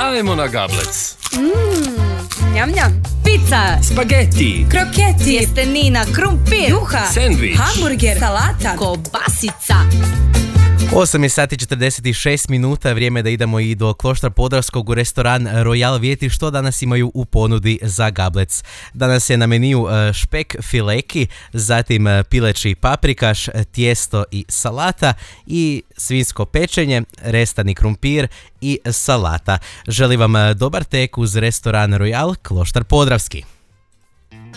Ajmo na gablec. Njam njam. Pizza, Spaghetti, kroketi, tjestenina, krumpir, juha, sendvič, hamburger, salata, kobasica. 8:46, vrijeme da idemo i do Kloštra Podravskog u restoran Royal. Vidjeti što danas imaju u ponudi za gablec. Danas je na meniju špek fileki, zatim pileći paprikaš, tijesto i salata i svinjsko pečenje, restani krumpir i salata. Želim vam dobar tek uz restoran Royal Kloštar Podravski.